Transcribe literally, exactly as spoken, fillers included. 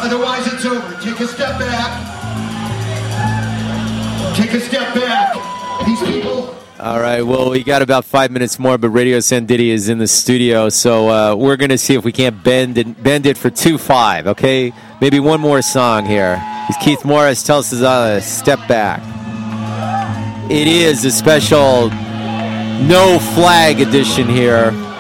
Otherwise, it's over. Take a step back. Take a step back. These people... All right, well, we got about five minutes more, but Radio Sanditti is in the studio, so uh, we're going to see if we can't bend it, bend it for two five, okay? Maybe one more song here. Keith Morris tells us uh, step back. It is a special no flag edition here.